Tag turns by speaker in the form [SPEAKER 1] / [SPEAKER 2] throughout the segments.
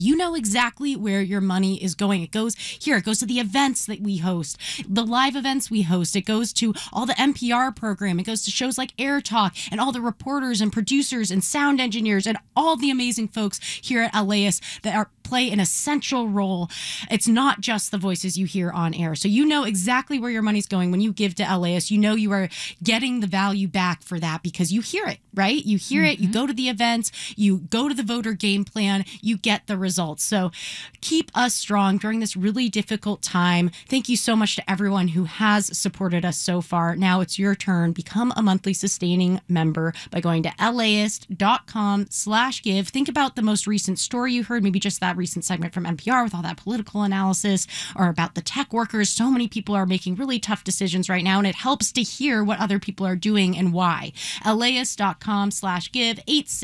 [SPEAKER 1] You know exactly where your money is going. It goes here. It goes to the events that we host, the live events we host. It goes to all the NPR program. It goes to shows like Air Talk and all the reporters and producers and sound engineers and all the amazing folks here at LAist that play an essential role. It's not just the voices you hear on air. So you know exactly where your money's going when you give to LAist. You know you are getting the value back for that because you hear it, right? You hear it. You go to the events. You go to the voter game plan. You get the results. So keep us strong during this really difficult time. Thank you so much to everyone who has supported us so far. Now it's your turn. Become a monthly sustaining member by going to laist.com/give. Think about the most recent story you heard, maybe just that recent segment from NPR with all that political analysis, or about the tech workers. So many people are making really tough decisions right now, and it helps to hear what other people are doing and why. laist.com/give,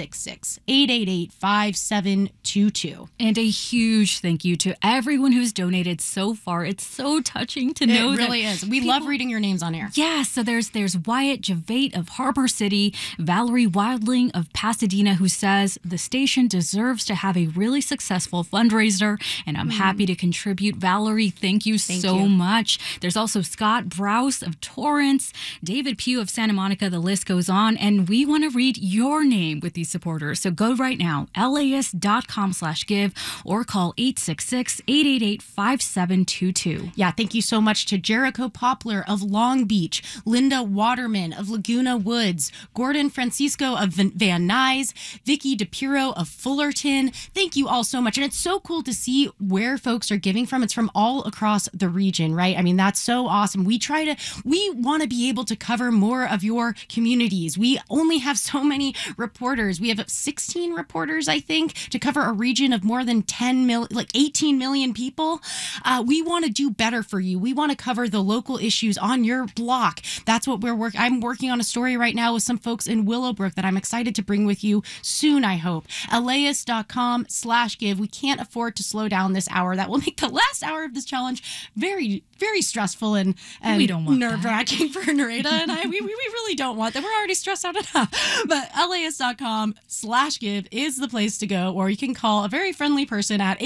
[SPEAKER 1] 866-888-5722.
[SPEAKER 2] And a huge thank you to everyone who's donated so far. It's so touching to know that.
[SPEAKER 1] It really is. We love reading your names on air.
[SPEAKER 2] Yeah, so there's Wyatt Javate of Harbor City, Valerie Wildling of Pasadena, who says the station deserves to have a really successful fundraiser, and I'm happy to contribute. Valerie, thank you so much. There's also Scott Browse of Torrance, David Pugh of Santa Monica. The list goes on, and we want to read your name with these supporters. So go right now, laist.com/give, or call 866-888-5722.
[SPEAKER 1] Yeah, thank you so much to Jericho Poplar of Long Beach, Linda Waterman of Laguna Woods, Gordon Francisco of Van Nuys, Vicky DePiro of Fullerton. Thank you all so much. And it's so cool to see where folks are giving from. It's from all across the region, right? I mean, that's so awesome. We want to be able to cover more of your communities. We only have so many reporters. We have 16 reporters, I think, to cover a region of more than 18 million people. We want to do better for you. We want to cover the local issues on your block. That's what I'm working on a story right now with some folks in Willowbrook that I'm excited to bring with you soon, I hope. laist.com/give. We can't afford to slow down this hour. That will make the last hour of this challenge very, very stressful and nerve-wracking for Narita and I. We really don't want that. We're already stressed out enough. But laist.com/give is the place to go, or you can call a very friendly person at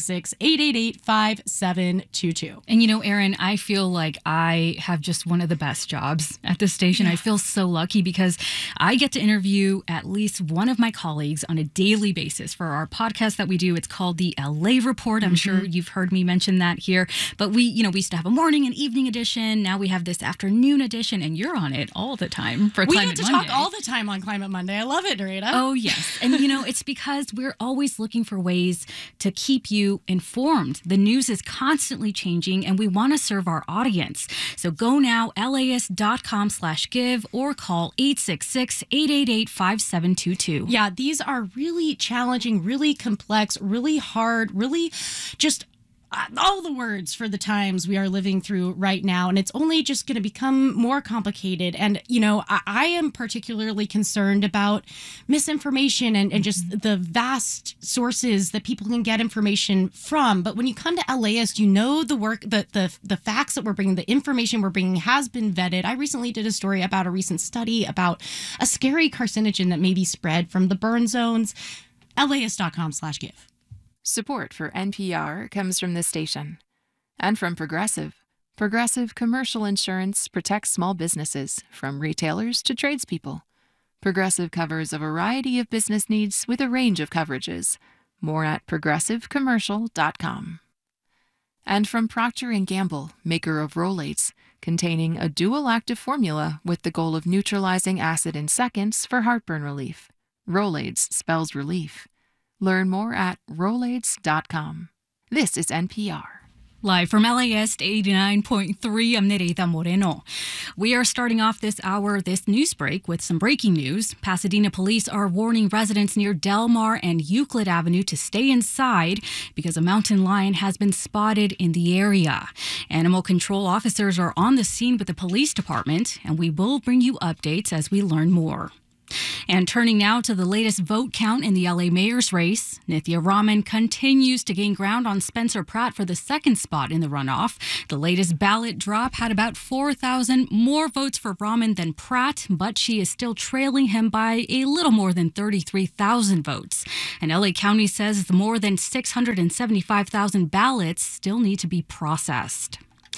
[SPEAKER 1] 866-888-5722.
[SPEAKER 2] And you know, Erin, I feel like I have just one of the best jobs at this station. I feel so lucky because I get to interview at least one of my colleagues on a daily basis for our podcast that we do. It's called the LA Report. I'm sure you've heard me mention that here. But we used to have a morning and evening edition. Now we have this afternoon edition, and you're on it all the time for Climate Monday.
[SPEAKER 1] We get to talk all the time on Climate Monday. I love it, Narita.
[SPEAKER 2] Oh, yes. And you know, it's because we're always looking for ways to keep you informed. The news is constantly changing, and we want to serve our audience. So go now, laist.com/give, or call 866-888-5722.
[SPEAKER 1] Yeah, these are really challenging, really complex, really hard, really just all the words for the times we are living through right now. And it's only just going to become more complicated. And, you know, I am particularly concerned about misinformation and just the vast sources that people can get information from. But when you come to LAist, you know the work, the facts that we're bringing, the information we're bringing has been vetted. I recently did a story about a recent study about a scary carcinogen that may be spread from the burn zones. laist.com/give.
[SPEAKER 3] Support for NPR comes from this station and from Progressive. Progressive Commercial Insurance protects small businesses, from retailers to tradespeople. Progressive covers a variety of business needs with a range of coverages. More at progressivecommercial.com. And from Procter & Gamble, maker of Rolaids, containing a dual active formula with the goal of neutralizing acid in seconds for heartburn relief. Rolaids spells relief. Learn more at Rolaids.com. This is NPR.
[SPEAKER 2] Live from LAist 89.3, I'm Nerita Moreno. We are starting off this news break with some breaking news. Pasadena police are warning residents near Del Mar and Euclid Avenue to stay inside because a mountain lion has been spotted in the area. Animal control officers are on the scene with the police department, and we will bring you updates as we learn more. And turning now to the latest vote count in the LA mayor's race, Nithya Raman continues to gain ground on Spencer Pratt for the second spot in the runoff. The latest ballot drop had about 4,000 more votes for Raman than Pratt, but she is still trailing him by a little more than 33,000 votes. And LA County says the more than 675,000 ballots still need to be processed.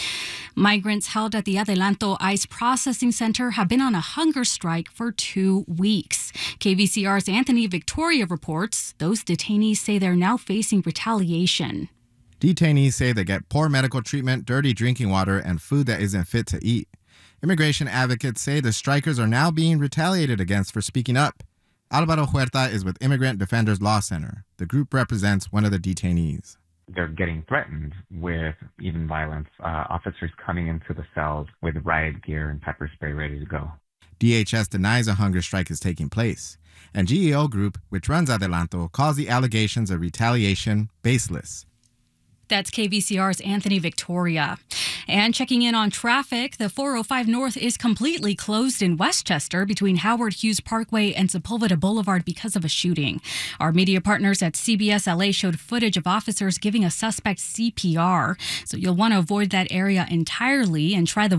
[SPEAKER 2] Migrants held at the Adelanto ICE Processing Center have been on a hunger strike for 2 weeks. KVCR's Anthony Victoria reports those detainees say they're now facing retaliation.
[SPEAKER 4] Detainees say they get poor medical treatment, dirty drinking water, and food that isn't fit to eat. Immigration advocates say the strikers are now being retaliated against for speaking up. Alvaro Huerta is with Immigrant Defenders Law Center. The group represents one of the detainees.
[SPEAKER 5] They're getting threatened with even violence, officers coming into the cells with riot gear and pepper spray ready to go.
[SPEAKER 4] DHS denies a hunger strike is taking place. And GEO Group, which runs Adelanto, calls the allegations of retaliation baseless.
[SPEAKER 2] That's KVCR's Anthony Victoria. And checking in on traffic, the 405 North is completely closed in Westchester between Howard Hughes Parkway and Sepulveda Boulevard because of a shooting. Our media partners at CBS LA showed footage of officers giving a suspect CPR. So you'll want to avoid that area entirely and try the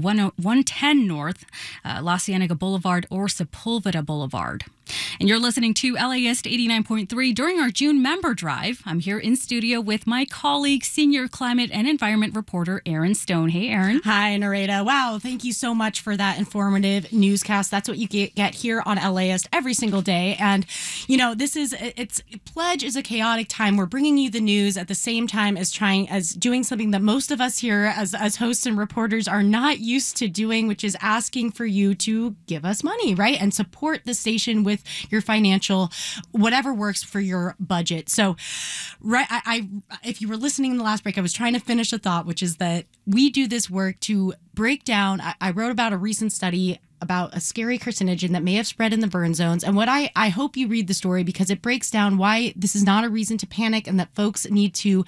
[SPEAKER 2] 110 North, La Cienega Boulevard or Sepulveda Boulevard. And you're listening to LAist 89.3 during our June member drive. I'm here in studio with my colleague, senior climate and environment reporter, Erin Stone. Hey, Erin.
[SPEAKER 1] Hi, Nareda. Wow, thank you so much for that informative newscast. That's what you get here on LAist every single day. And, you know, Pledge is a chaotic time. We're bringing you the news at the same time as doing something that most of us here as hosts and reporters are not used to doing, which is asking for you to give us money, right? And support the station with your financial, whatever works for your budget. So, right, if you were listening in the last break, I was trying to finish a thought, which is that we do this work to break down. I wrote about a recent study about a scary carcinogen that may have spread in the burn zones. And what I hope you read the story because it breaks down why this is not a reason to panic and that folks need to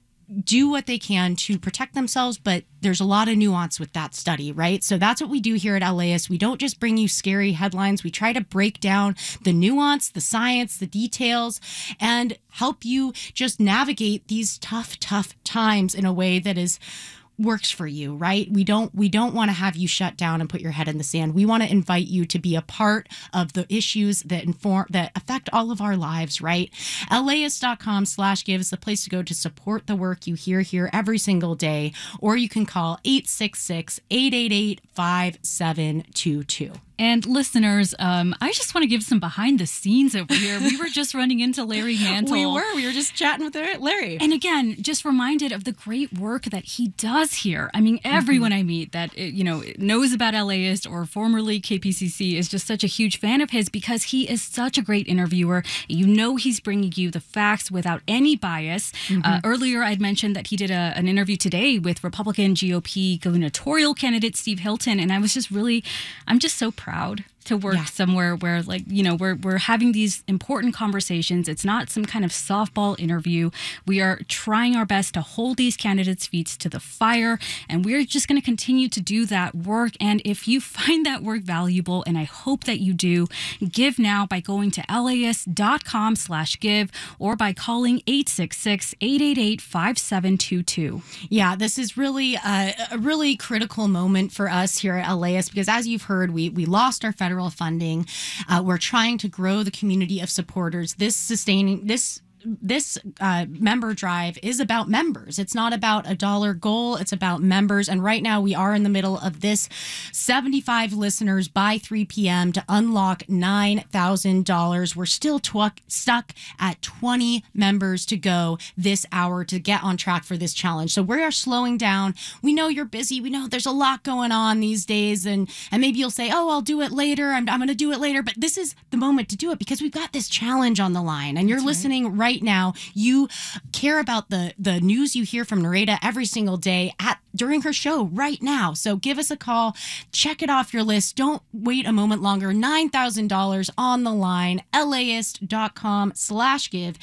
[SPEAKER 1] do what they can to protect themselves, but there's a lot of nuance with that study, right? So that's what we do here at LAist. We don't just bring you scary headlines. We try to break down the nuance, the science, the details, and help you just navigate these tough times in a way that works for you, right? We don't want to have you shut down and put your head in the sand. We want to invite you to be a part of the issues that affect all of our lives, right? LAist.com/give is the place to go to support the work you hear here every single day, or you can call 866-888-5722.
[SPEAKER 2] And listeners, I just want to give some behind the scenes over here. We were just running into Larry Mantle.
[SPEAKER 1] We were just chatting with Larry.
[SPEAKER 2] And again, just reminded of the great work that he does here. I mean, everyone I meet that, knows about LAist or formerly KPCC is just such a huge fan of his because he is such a great interviewer. You know, he's bringing you the facts without any bias. Earlier, I'd mentioned that he did an interview today with Republican GOP gubernatorial candidate Steve Hilton. And I was just I'm just so proud to work somewhere where, we're having these important conversations. It's not some kind of softball interview. We are trying our best to hold these candidates' feet to the fire, and we're just going to continue to do that work. And if you find that work valuable, and I hope that you do, give now by going to LAist.com/give or by calling 866-888-5722.
[SPEAKER 1] Yeah, this is really a really critical moment for us here at LAist because, as you've heard, we lost our federal funding. We're trying to grow the community of supporters. This member drive is about members. It's not about a dollar goal. It's about members. And right now we are in the middle of this 75 listeners by 3 p.m. to unlock $9,000. We're still stuck at 20 members to go this hour to get on track for this challenge. So we are slowing down. We know you're busy. We know there's a lot going on these days. And maybe you'll say, oh, I'll do it later. I'm going to do it later. But this is the moment to do it because we've got this challenge on the line. And you're listening right now. You care about the news you hear from Nareda every single day at during her show right now. So give us a call. Check it off your list. Don't wait a moment longer. $9,000 on the line. LAist.com/give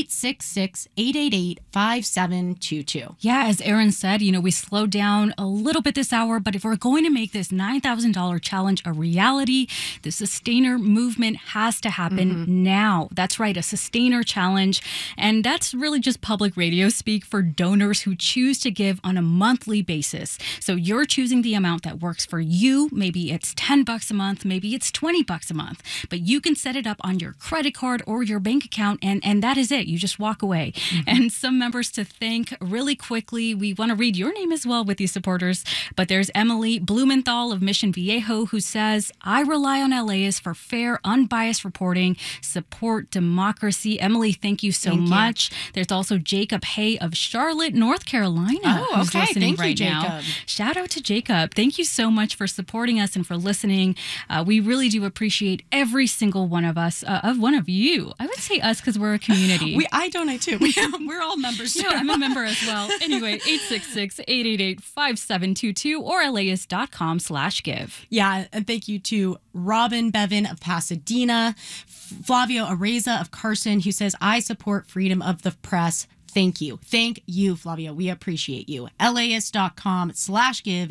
[SPEAKER 1] 866-888-5722.
[SPEAKER 2] Yeah, as Aaron said, we slowed down a little bit this hour, but if we're going to make this $9,000 challenge a reality, the Sustainer movement has to happen now. That's right, a Sustainer challenge. And that's really just public radio speak for donors who choose to give on a monthly basis. So you're choosing the amount that works for you. Maybe it's $10 a month, maybe it's $20 a month, but you can set it up on your credit card or your bank account, and that is it. You just walk away. And some members to thank really quickly. We want to read your name as well with these supporters, but there's Emily Blumenthal of Mission Viejo who says, I rely on LAist for fair, unbiased reporting, support democracy. Emily, thank you so much. There's also Jacob Hay of Charlotte, North Carolina, who's listening right now. Shout out to Jacob. Thank you so much for supporting us and for listening. We really do appreciate every single one of us, one of you. I would say us because we're a community.
[SPEAKER 1] I donate too. We're all members.
[SPEAKER 2] Yeah, I'm a member as well. Anyway, 866-888-5722 or LAist.com/give.
[SPEAKER 1] Yeah, and thank you to Robin Bevan of Pasadena, Flavio Areza of Carson, who says, I support freedom of the press. Thank you. Thank you, Flavio. We appreciate you. LAist.com/give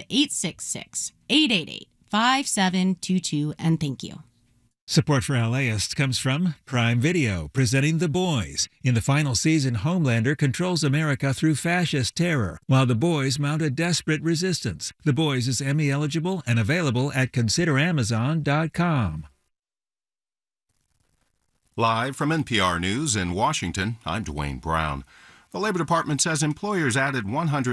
[SPEAKER 1] 866-888-5722. And thank you.
[SPEAKER 6] Support for LAist comes from Prime Video, presenting The Boys. In the final season, Homelander controls America through fascist terror, while the boys mount a desperate resistance. The Boys is Emmy eligible and available at consideramazon.com.
[SPEAKER 7] Live from NPR News in Washington, I'm Dwayne Brown. The Labor Department says employers added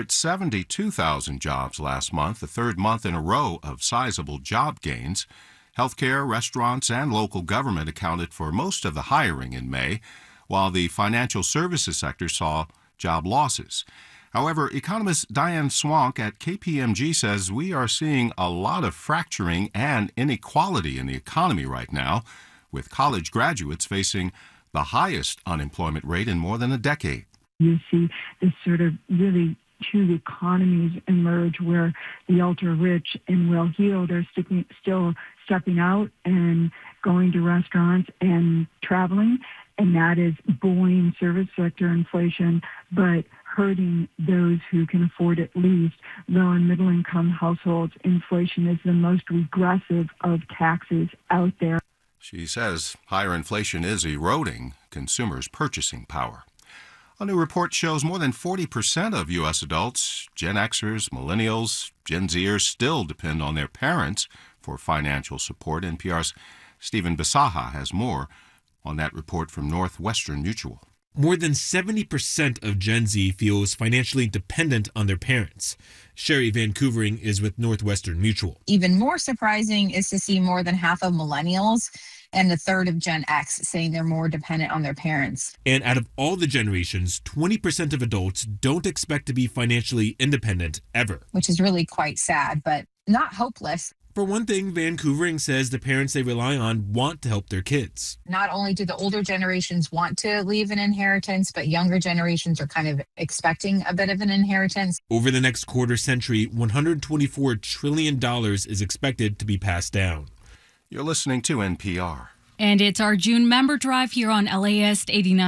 [SPEAKER 7] 172,000 jobs last month, the third month in a row of sizable job gains. Healthcare, restaurants, and local government accounted for most of the hiring in May, while the financial services sector saw job losses. However, economist Diane Swank at KPMG says we are seeing a lot of fracturing and inequality in the economy right now, with college graduates facing the highest unemployment rate in more than a decade.
[SPEAKER 8] You see this sort of really two economies emerge where the ultra-rich and well-heeled are still stepping out and going to restaurants and traveling, and that is buoying service sector inflation, but hurting those who can afford it least. Low and middle-income households, inflation is the most regressive of taxes out there.
[SPEAKER 7] She says higher inflation is eroding consumers' purchasing power. A new report shows more than 40% of U.S. adults, Gen Xers, Millennials, Gen Zers, still depend on their parents for financial support. NPR's Stephen Bisaha has more on that report from Northwestern Mutual.
[SPEAKER 9] More than 70% of Gen Z feels financially dependent on their parents. Sherry Van Couvering is with Northwestern Mutual.
[SPEAKER 10] Even more surprising is to see more than half of millennials and a third of Gen X saying they're more dependent on their parents.
[SPEAKER 9] And out of all the generations, 20% of adults don't expect to be financially independent ever.
[SPEAKER 10] Which is really quite sad, but not hopeless.
[SPEAKER 9] For one thing, Van Couvering says the parents they rely on want to help their kids.
[SPEAKER 10] Not only do the older generations want to leave an inheritance, but younger generations are kind of expecting a bit of an inheritance.
[SPEAKER 9] Over the next quarter century, $124 trillion is expected to be passed down.
[SPEAKER 7] You're listening to NPR.
[SPEAKER 2] And it's our June member drive here on LAist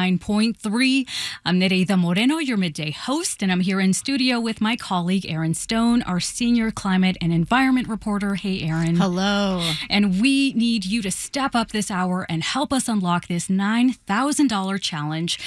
[SPEAKER 2] 89.3. I'm Nereida Moreno, your midday host, and I'm here in studio with my colleague Aaron Stone, our senior climate and environment reporter. Hey, Aaron.
[SPEAKER 1] Hello.
[SPEAKER 2] And we need you to step up this hour and help us unlock this $9,000 challenge.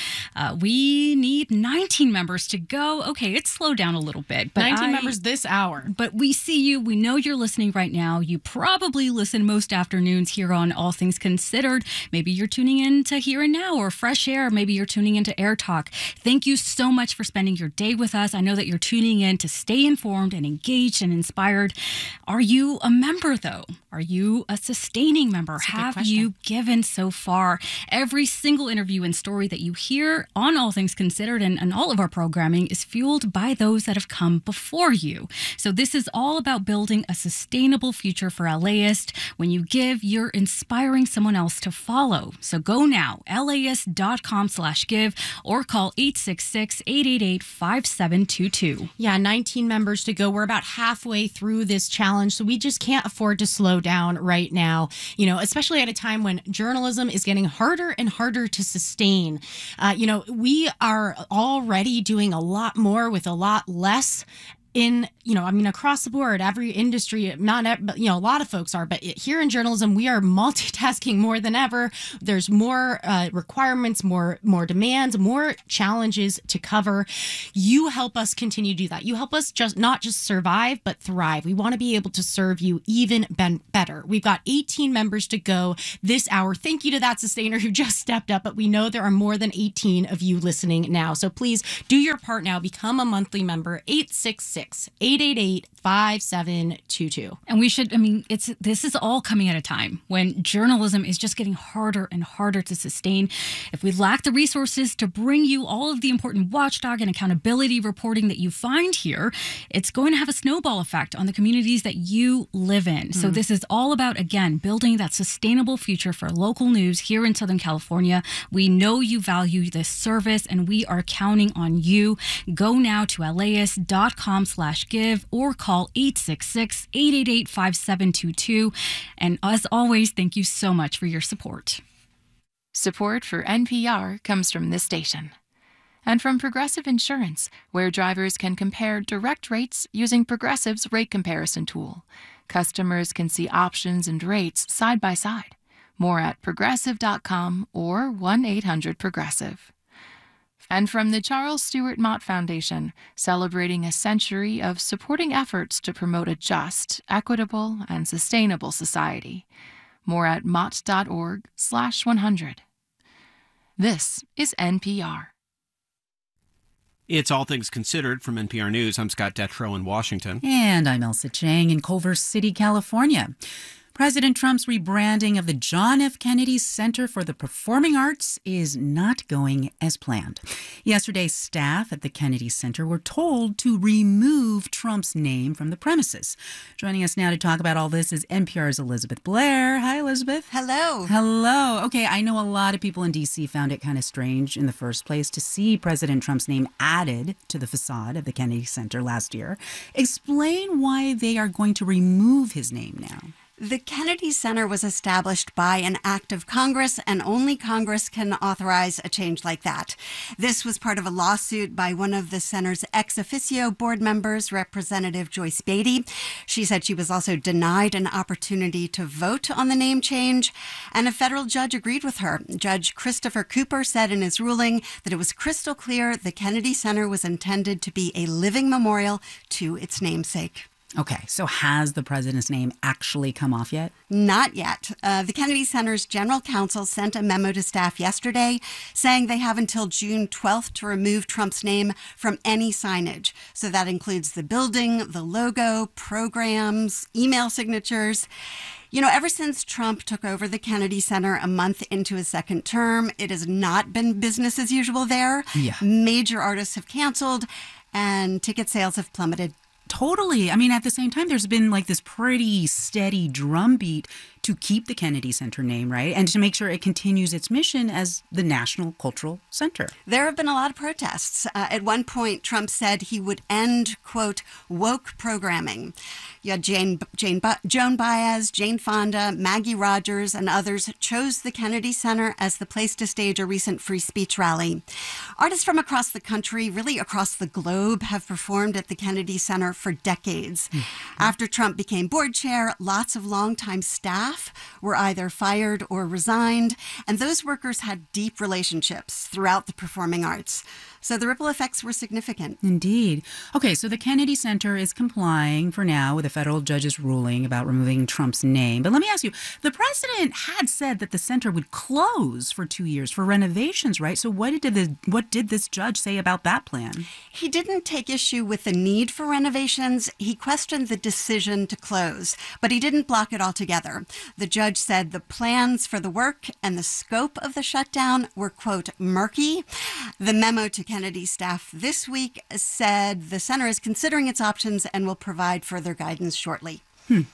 [SPEAKER 2] We need 19 members to go. Okay, it's slowed down a little bit. But
[SPEAKER 1] 19 members this hour.
[SPEAKER 2] But we see you. We know you're listening right now. You probably listen most afternoons here on All Things Considered. Maybe you're tuning in to Here and Now or Fresh Air. Maybe you're tuning into Air Talk. Thank you so much for spending your day with us. I know that you're tuning in to stay informed and engaged and inspired. Are you a member, though? Are you a sustaining member? Have you given so far? Every single interview and story that you hear on All Things Considered and all of our programming is fueled by those that have come before you. So this is all about building a sustainable future for LAist. When you give, you're inspiring someone else else to follow. So go now, LAist.com/give, or call 866-888-5722.
[SPEAKER 1] Yeah, 19 members to go. We're about halfway through this challenge, so we just can't afford to slow down right now, especially at a time when journalism is getting harder and harder to sustain. We are already doing a lot more with a lot less. Across the board, every industry, a lot of folks are, but here in journalism, we are multitasking more than ever. There's more requirements, more demands, more challenges to cover. You help us continue to do that. You help us not just survive, but thrive. We want to be able to serve you even better. We've got 18 members to go this hour. Thank you to that sustainer who just stepped up, but we know there are more than 18 of you listening now. So please do your part now. Become a monthly member, 866-888-5722.
[SPEAKER 2] And this is all coming at a time when journalism is just getting harder and harder to sustain. If we lack the resources to bring you all of the important watchdog and accountability reporting that you find here, it's going to have a snowball effect on the communities that you live in. So this is all about, again, building that sustainable future for local news here in Southern California. We know you value this service, and we are counting on you. Go now to LAist.com/give or call 866-888-5722. And as always, thank you so much for your support.
[SPEAKER 3] Support for NPR comes from this station. And from Progressive Insurance, where drivers can compare direct rates using Progressive's rate comparison tool. Customers can see options and rates side by side. More at progressive.com or 1-800-PROGRESSIVE. And from the Charles Stewart Mott Foundation, celebrating a century of supporting efforts to promote a just, equitable, and sustainable society. More at mott.org/100. This is NPR.
[SPEAKER 11] It's All Things Considered from NPR News. I'm Scott Detrow in Washington.
[SPEAKER 12] And I'm Elsa Chang in Culver City, California. President Trump's rebranding of the John F. Kennedy Center for the Performing Arts is not going as planned. Yesterday, staff at the Kennedy Center were told to remove Trump's name from the premises. Joining us now to talk about all this is NPR's Elizabeth Blair. Hi, Elizabeth.
[SPEAKER 13] Hello.
[SPEAKER 12] Hello. Okay, I know a lot of people in D.C. found it kind of strange in the first place to see President Trump's name added to the facade of the Kennedy Center last year. Explain why they are going to remove his name now.
[SPEAKER 13] The Kennedy Center was established by an act of Congress, and only Congress can authorize a change like that. This was part of a lawsuit by one of the center's ex officio board members, Representative Joyce Beatty. She said she was also denied an opportunity to vote on the name change, and a federal judge agreed with her. Judge Christopher Cooper said in his ruling that it was crystal clear the Kennedy Center was intended to be a living memorial to its namesake.
[SPEAKER 12] Okay, so has the president's name actually come off yet?
[SPEAKER 13] Not yet. The Kennedy Center's general counsel sent a memo to staff yesterday saying they have until June 12th to remove Trump's name from any signage. So that includes the building, the logo, programs, email signatures. Ever since Trump took over the Kennedy Center a month into his second term, it has not been business as usual there.
[SPEAKER 12] Yeah.
[SPEAKER 13] Major artists have canceled and ticket sales have plummeted.
[SPEAKER 12] Totally. I mean, at the same time, there's been like this pretty steady drumbeat to keep the Kennedy Center name, right? And to make sure it continues its mission as the National Cultural Center.
[SPEAKER 13] There have been a lot of protests. At one point, Trump said he would end, quote, woke programming. You had Joan Baez, Jane Fonda, Maggie Rogers, and others chose the Kennedy Center as the place to stage a recent free speech rally. Artists from across the country, really across the globe, have performed at the Kennedy Center for decades. After Trump became board chair, lots of longtime staff were either fired or resigned, and those workers had deep relationships throughout the performing arts. So the ripple effects were significant.
[SPEAKER 12] Indeed. Okay, so the Kennedy Center is complying for now with a federal judge's ruling about removing Trump's name. But let me ask you, the president had said that the center would close for 2 years for renovations, right? So what did this judge say about that plan?
[SPEAKER 13] He didn't take issue with the need for renovations. He questioned the decision to close, but he didn't block it altogether. The judge said the plans for the work and the scope of the shutdown were, quote, murky. The memo to Kennedy staff this week said the center is considering its options and will provide further guidance shortly.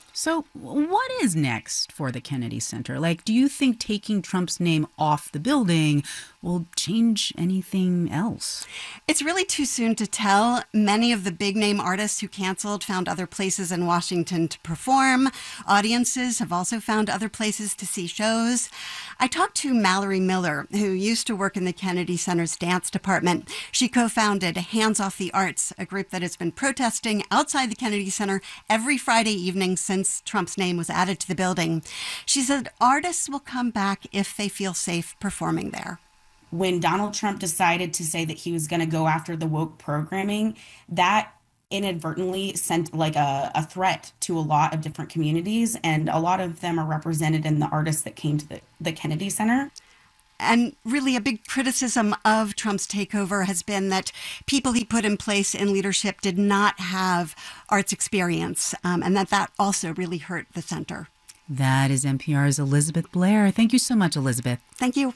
[SPEAKER 12] So what is next for the Kennedy Center? Like, do you think taking Trump's name off the building will change anything else?
[SPEAKER 13] It's really too soon to tell. Many of the big name artists who canceled found other places in Washington to perform. Audiences have also found other places to see shows. I talked to Mallory Miller, who used to work in the Kennedy Center's dance department. She co-founded Hands Off the Arts, a group that has been protesting outside the Kennedy Center every Friday evening since Trump's name was added to the building. She said artists will come back if they feel safe performing there.
[SPEAKER 14] When Donald Trump decided to say that he was going to go after the woke programming, that inadvertently sent like a threat to a lot of different communities, and a lot of them are represented in the artists that came to the Kennedy Center.
[SPEAKER 13] And really a big criticism of Trump's takeover has been that people he put in place in leadership did not have arts experience, and that also really hurt the center.
[SPEAKER 12] That is NPR's Elizabeth Blair. Thank you so much, Elizabeth.
[SPEAKER 13] Thank you.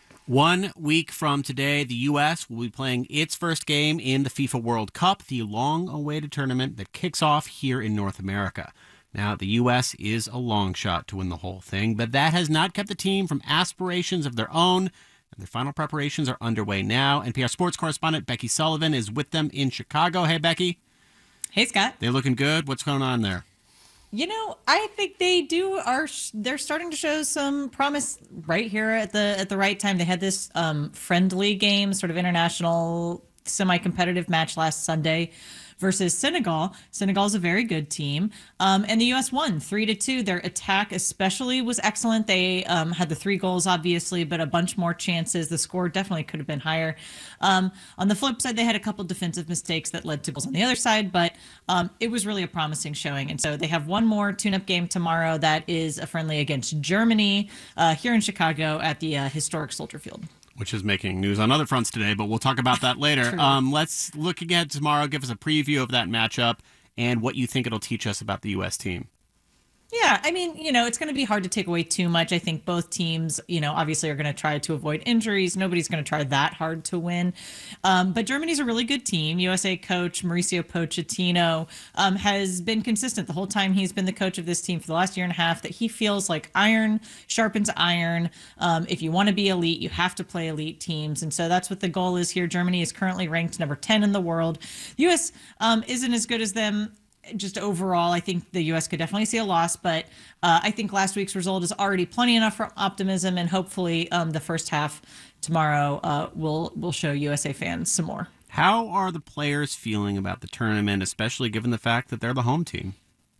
[SPEAKER 11] 1 week from today, the U.S. will be playing its first game in the FIFA World Cup, the long-awaited tournament that kicks off here in North America. Now, the U.S. is a long shot to win the whole thing, but that has not kept the team from aspirations of their own, and their final preparations are underway now. NPR sports correspondent Becky Sullivan is with them in Chicago. Hey, Becky.
[SPEAKER 15] Hey, Scott.
[SPEAKER 11] They looking good? What's going on there?
[SPEAKER 15] You know, I think they're starting to show some promise right here at the right time. They had this friendly game, sort of international semi-competitive match last Sunday versus Senegal. Senegal's a very good team. And the U.S. won 3-2. Their attack especially was excellent. They had the 3 goals, obviously, but a bunch more chances. The score definitely could have been higher. On the flip side, they had a couple defensive mistakes that led to goals on the other side, but it was really a promising showing. And so they have one more tune-up game tomorrow that is a friendly against Germany here in Chicago at the historic Soldier Field.
[SPEAKER 11] Which is making news on other fronts today, but we'll talk about that later. Let's look ahead tomorrow. Give us a preview of that matchup and what you think it'll teach us about the U.S. team.
[SPEAKER 15] Yeah, I mean, it's going to be hard to take away too much. I think both teams, obviously are going to try to avoid injuries. Nobody's going to try that hard to win. But Germany's a really good team. USA coach Mauricio Pochettino has been consistent the whole time he's been the coach of this team for the last year and a half, that he feels like iron sharpens iron. If you want to be elite, you have to play elite teams. And so that's what the goal is here. Germany is currently ranked number 10 in the world. The U.S. Isn't as good as them. Just overall, I think the U.S. could definitely see a loss, but I think last week's result is already plenty enough for optimism, and hopefully the first half tomorrow will show USA fans some more.
[SPEAKER 11] How are the players feeling about the tournament, especially given the fact that they're the home team?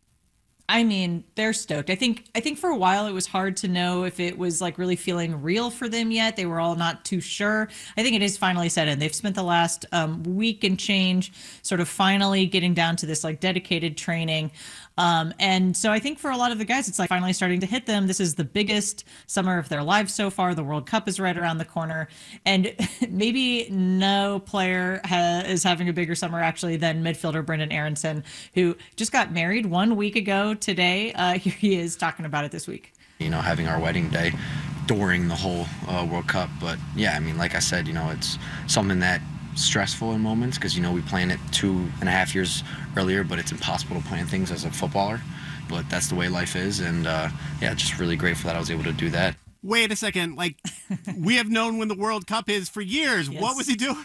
[SPEAKER 15] I mean, they're stoked. I think for a while it was hard to know if it was like really feeling real for them yet. They were all not too sure. I think it is finally set in. They've spent the last week and change sort of finally getting down to this like dedicated training. And so I think for a lot of the guys, it's like finally starting to hit them. This is the biggest summer of their lives so far. The World Cup is right around the corner. And maybe no player is having a bigger summer actually than midfielder Brenden Aaronson, who just got married 1 week ago today. Here he is talking about it this week.
[SPEAKER 16] Having our wedding day during the whole World Cup. But yeah, I mean, like I said, it's something that stressful in moments because we planned it 2.5 years earlier, but it's impossible to plan things as a footballer, but that's the way life is. And just really grateful that I was able to do that.
[SPEAKER 11] Wait a second, we have known when the World Cup is for years. Yes. What was he doing?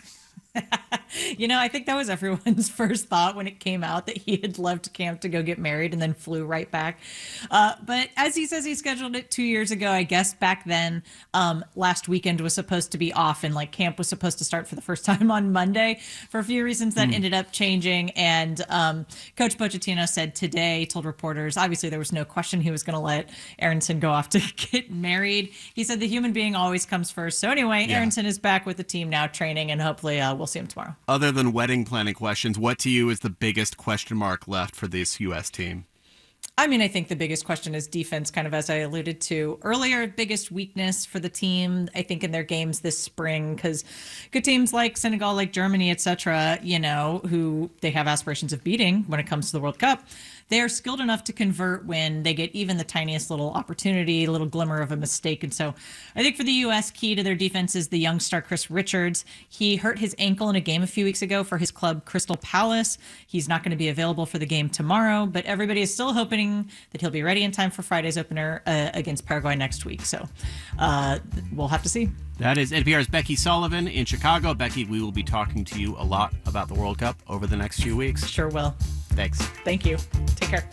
[SPEAKER 15] I think that was everyone's first thought when it came out that he had left camp to go get married and then flew right back. But as he says, he scheduled it 2 years ago. I guess back then, last weekend was supposed to be off and camp was supposed to start for the first time on Monday for a few reasons that ended up changing. And Coach Pochettino said today, told reporters, obviously there was no question he was going to let Aaronson go off to get married. He said the human being always comes first. So anyway, Aaronson is back with the team now training, and hopefully we'll see him tomorrow.
[SPEAKER 11] Other than wedding planning questions, what to you is the biggest question mark left for this U.S. team?
[SPEAKER 15] I mean, I think the biggest question is defense, kind of as I alluded to earlier. Biggest weakness for the team, I think, in their games this spring, because good teams like Senegal, like Germany, et cetera, who they have aspirations of beating when it comes to the World Cup, they're skilled enough to convert when they get even the tiniest little opportunity, a little glimmer of a mistake. And so I think for the U.S., key to their defense is the young star Chris Richards. He hurt his ankle in a game a few weeks ago for his club Crystal Palace. He's not going to be available for the game tomorrow, but everybody is still hoping that he'll be ready in time for Friday's opener against Paraguay next week. So we'll have to see.
[SPEAKER 11] That is NPR's Becky Sullivan in Chicago. Becky, we will be talking to you a lot about the World Cup over the next few weeks.
[SPEAKER 15] Sure will.
[SPEAKER 11] Thanks.
[SPEAKER 15] Thank you. Take care.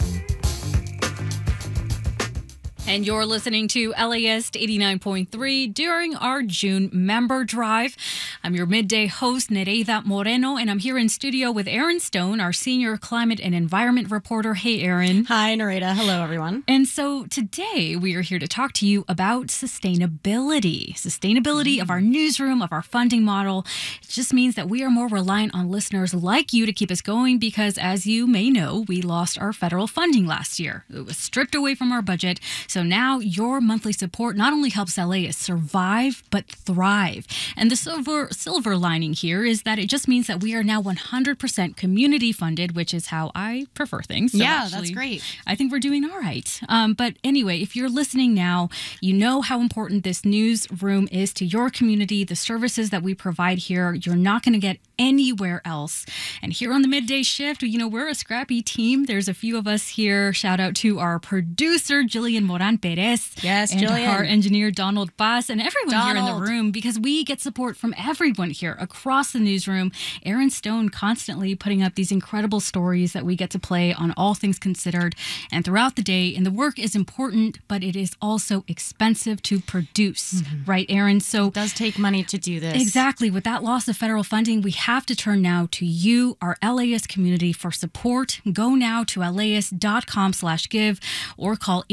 [SPEAKER 2] And you're listening to LAist 89.3 during our June member drive. I'm your midday host, Nereida Moreno, and I'm here in studio with Erin Stone, our senior climate and environment reporter. Hey, Erin.
[SPEAKER 1] Hi, Nereida. Hello, everyone.
[SPEAKER 2] And so today we are here to talk to you about sustainability of our newsroom, of our funding model. It just means that we are more reliant on listeners like you to keep us going because, as you may know, we lost our federal funding last year. It was stripped away from our budget. So now your monthly support not only helps LAist survive, but thrive. And the silver lining here is that it just means that we are now 100% community funded, which is how I prefer things. So
[SPEAKER 1] yeah,
[SPEAKER 2] actually,
[SPEAKER 1] that's great.
[SPEAKER 2] I think we're doing all right. But anyway, if you're listening now, you know how important this newsroom is to your community, the services that we provide here. You're not going to get anywhere else. And here on the midday shift, we're a scrappy team. There's a few of us here. Shout out to our producer, Jillian Moran Perez.
[SPEAKER 1] Yes,
[SPEAKER 2] and
[SPEAKER 1] Jillian.
[SPEAKER 2] Our engineer, Donald Paz, and everyone here in the room, because we get support from everyone here across the newsroom. Erin Stone constantly putting up these incredible stories that we get to play on All Things Considered and throughout the day. And the work is important, but it is also expensive to produce. Right, Erin? So
[SPEAKER 1] it does take money to do this.
[SPEAKER 2] Exactly. With that loss of federal funding, we have to turn now to you, our LAist community, for support. Go now to laist.com/give or call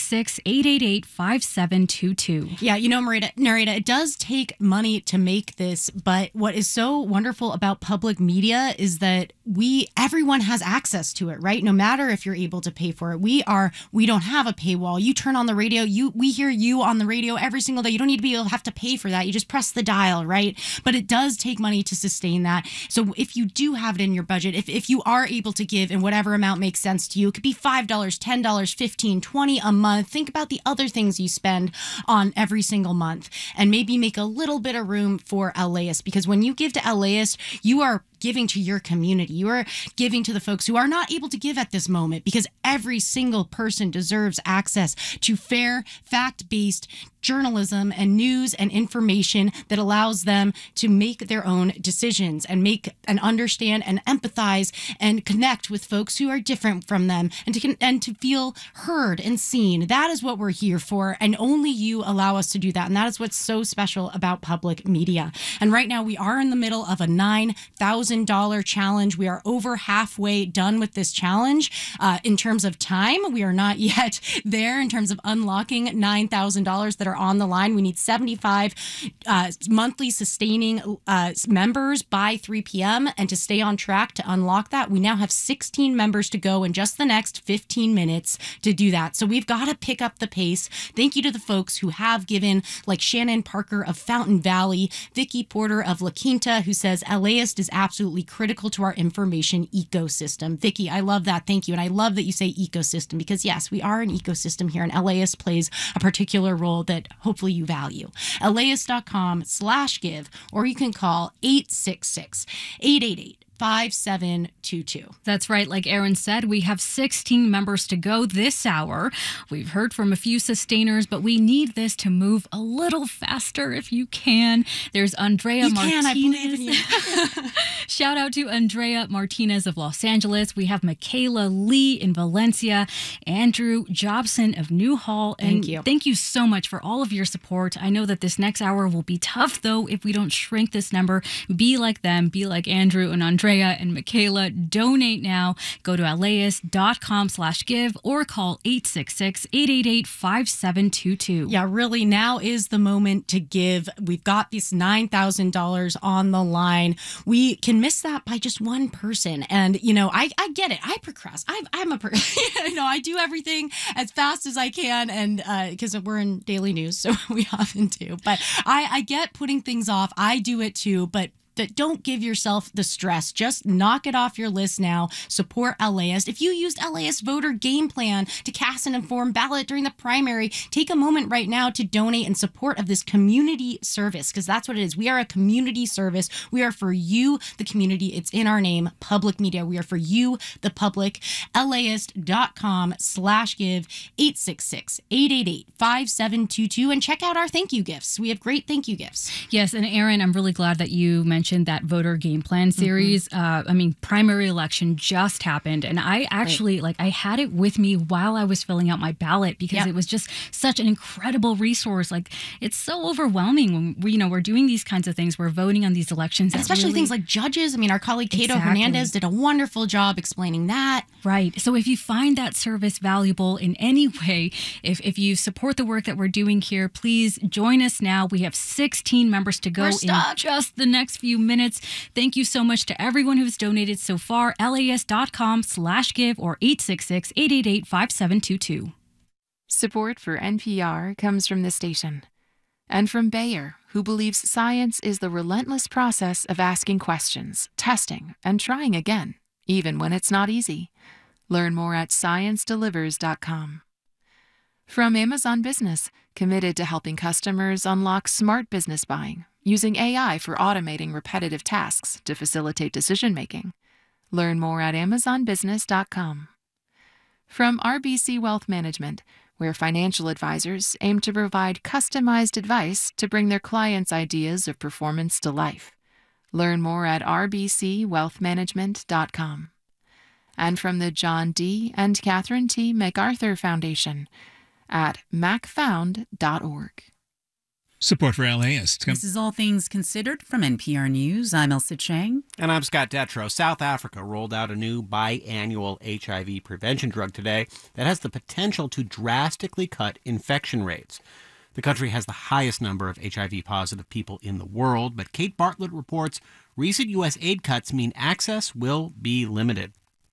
[SPEAKER 2] 866-888-5722.
[SPEAKER 1] Yeah, Narita, it does take money to make this, but what is so wonderful about public media is that everyone has access to it, right? No matter if you're able to pay for it. We don't have a paywall. You turn on the radio, we hear you on the radio every single day. You don't need to be able to have to pay for that. You just press the dial, right? But it does take money to sustain that. So if you do have it in your budget, if you are able to give in whatever amount makes sense to you, it could be $5, $10, $15, $20 a month. Think about the other things you spend on every single month and maybe make a little bit of room for LAist, because when you give to LAist, you are giving to your community. You are giving to the folks who are not able to give at this moment, because every single person deserves access to fair, fact-based journalism and news and information that allows them to make their own decisions and make and understand and empathize and connect with folks who are different from them and to feel heard and seen. That is what we're here for, and only you allow us to do that. And that is what's so special about public media. And right now we are in the middle of a $9,000 challenge. We are over halfway done with this challenge. In terms of time, we are not yet there in terms of unlocking $9,000 that are on the line. We need 75 monthly sustaining members by 3 p.m. And to stay on track to unlock that, we now have 16 members to go in just the next 15 minutes to do that. So we've got to pick up the pace. Thank you to the folks who have given, like Shannon Parker of Fountain Valley, Vicky Porter of La Quinta, who says LAist is absolutely critical to our information ecosystem. Vicky, I love that. Thank you. And I love that you say ecosystem, because yes, we are an ecosystem here, and LAist plays a particular role that hopefully you value. LAist.com/give, or you can call 866-888-5722.
[SPEAKER 2] That's right. Like Erin said, we have 16 members to go this hour. We've heard from a few sustainers, but we need this to move a little faster if you can. There's Andrea Martinez.
[SPEAKER 1] I believe in you.
[SPEAKER 2] Shout out to Andrea Martinez of Los Angeles. We have Michaela Lee in Valencia, Andrew Jobson of Newhall. And thank you so much for all of your support. I know that this next hour will be tough, though, if we don't shrink this number. Be like them. Be like Andrew and Andrea and Michaela. Donate now. Go to laist.com/give or call 866-888-5722.
[SPEAKER 1] Yeah, really, now is the moment to give. We've got this $9,000 on the line. We can miss that by just one person. And, I get it. I procrastinate. I'm a person. I do everything as fast as I can, and because we're in daily news, so we often do. But I get putting things off. I do it too, but don't give yourself the stress. Just knock it off your list now. Support LAist. If you used LAist voter game plan to cast an informed ballot during the primary, take a moment right now to donate in support of this community service, because that's what it is. We are a community service. We are for you, the community. It's in our name, public media. We are for you, the public. LAist.com/give 866-888-5722 and check out our thank you gifts. We have great thank you gifts.
[SPEAKER 2] Yes, and Erin, I'm really glad that you mentioned that voter game plan series. Primary election just happened, and I actually I had it with me while I was filling out my ballot because it was just such an incredible resource. Like, it's so overwhelming when we're doing these kinds of things. We're voting on these elections,
[SPEAKER 1] and especially things like judges. I mean, our colleague Cato Hernandez did a wonderful job explaining that.
[SPEAKER 2] Right. So if you find that service valuable in any way, if you support the work that we're doing here, please join us now. We have 16 members to go in just the next few minutes. Thank you so much to everyone who's donated so far. LAist.com/give or 866-888-5722.
[SPEAKER 3] Support for NPR comes from the station and from Bayer, who believes science is the relentless process of asking questions, testing, and trying again, even when it's not easy. Learn more at sciencedelivers.com. From Amazon Business, committed to helping customers unlock smart business buying, using AI for automating repetitive tasks to facilitate decision-making. Learn more at amazonbusiness.com. From RBC Wealth Management, where financial advisors aim to provide customized advice to bring their clients' ideas of performance to life. Learn more at rbcwealthmanagement.com. And from the John D. and Catherine T. MacArthur Foundation at macfound.org.
[SPEAKER 6] Support for LAist.
[SPEAKER 12] This is All Things Considered from NPR News. I'm Elsa Chang.
[SPEAKER 11] And I'm Scott Detrow. South Africa rolled out a new biannual HIV prevention drug today that has the potential to drastically cut infection rates. The country has the highest number of HIV-positive people in the world, but Kate Bartlett reports recent U.S. aid cuts mean access will be limited.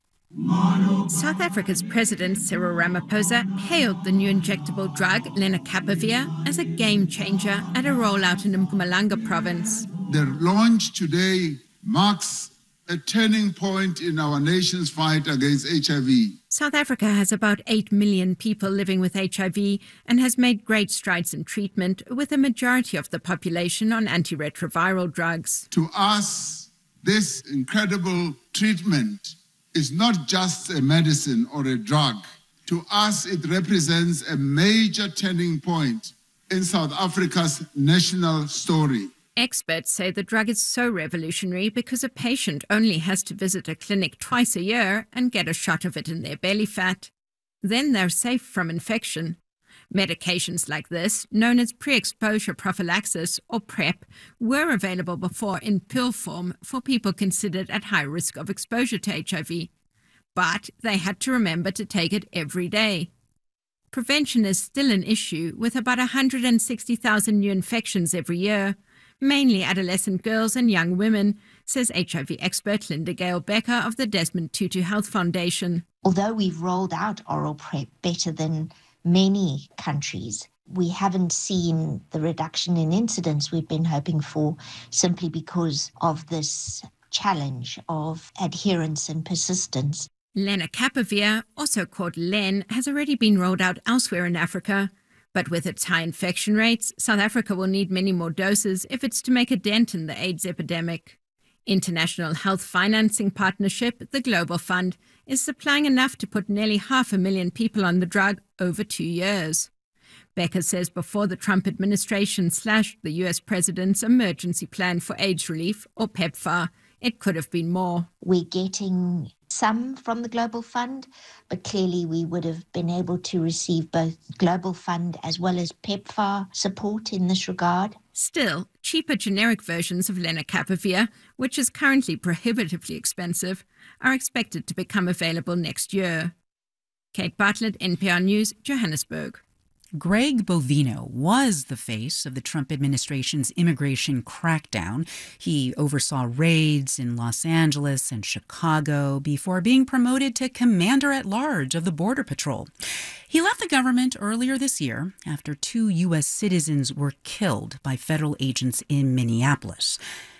[SPEAKER 17] South Africa's President Cyril Ramaphosa hailed the new injectable drug, lenacapavir, as a game changer at a rollout in Mpumalanga province.
[SPEAKER 18] The launch today marks a turning point in our nation's fight against HIV.
[SPEAKER 17] South Africa has about 8 million people living with HIV and has made great strides in treatment, with a majority of the population on antiretroviral drugs.
[SPEAKER 18] To us, this incredible treatment is not just a medicine or a drug. To us, it represents a major turning point in South Africa's national story.
[SPEAKER 17] Experts say the drug is so revolutionary because a patient only has to visit a clinic twice a year and get a shot of it in their belly fat. Then they're safe from infection. Medications like this, known as pre-exposure prophylaxis or PrEP, were available before in pill form for people considered at high risk of exposure to HIV. But they had to remember to take it every day. Prevention is still an issue, with about 160,000 new infections every year, mainly adolescent girls and young women, says HIV expert Linda Gale Becker of the Desmond Tutu Health Foundation.
[SPEAKER 19] Although we've rolled out oral PrEP better than many countries, we haven't seen the reduction in incidence we've been hoping for, simply because of this challenge of adherence and persistence.
[SPEAKER 17] Lenacapavir, also called LEN, has already been rolled out elsewhere in Africa. But with its high infection rates, South Africa will need many more doses if it's to make a dent in the AIDS epidemic. International Health Financing Partnership, the Global Fund, is supplying enough to put nearly 500,000 people on the drug over 2 years. Becker says before the Trump administration slashed the U.S. president's emergency plan for AIDS relief, or PEPFAR, it could have been more.
[SPEAKER 19] We're getting some from the Global Fund, but clearly we would have been able to receive both Global Fund as well as PEPFAR support in this regard.
[SPEAKER 17] Still, cheaper generic versions of lenacapavir, which is currently prohibitively expensive, are expected to become available next year. Kate Bartlett, NPR News, Johannesburg.
[SPEAKER 12] Greg Bovino was the face of the Trump administration's immigration crackdown. He oversaw raids in Los Angeles and Chicago before being promoted to commander-at-large of the Border Patrol. He left the government earlier this year after 2 U.S. citizens were killed by federal agents in Minneapolis.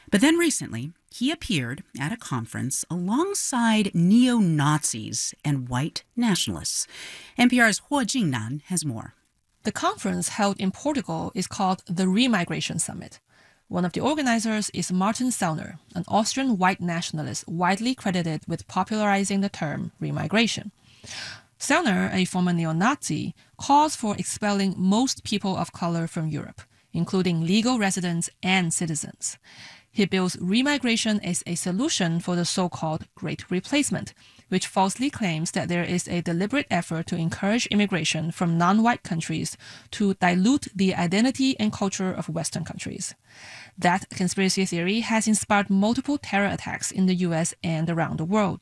[SPEAKER 12] But then recently, he appeared at a conference alongside neo-Nazis and white nationalists. NPR's Huo Jingnan has more.
[SPEAKER 20] The conference held in Portugal is called the Remigration Summit. One of the organizers is Martin Sellner, an Austrian white nationalist widely credited with popularizing the term remigration. Sellner, a former neo-Nazi, calls for expelling most people of color from Europe, including legal residents and citizens. He bills remigration as a solution for the so-called Great Replacement, which falsely claims that there is a deliberate effort to encourage immigration from non-white countries to dilute the identity and culture of Western countries. That conspiracy theory has inspired multiple terror attacks in the U.S. and around the world.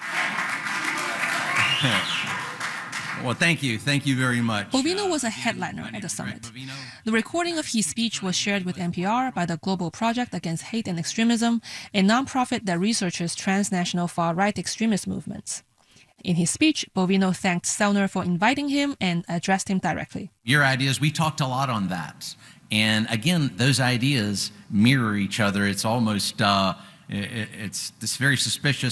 [SPEAKER 21] Well, thank you. Thank you very much.
[SPEAKER 20] Bovino was a headliner at the summit. The recording of his speech was shared with NPR by the Global Project Against Hate and Extremism, a nonprofit that researches transnational far-right extremist movements. In his speech, Bovino thanked Sellner for inviting him and addressed him directly.
[SPEAKER 21] Your ideas, we talked a lot on that. And again, those ideas mirror each other. It's almost, it's this very suspicious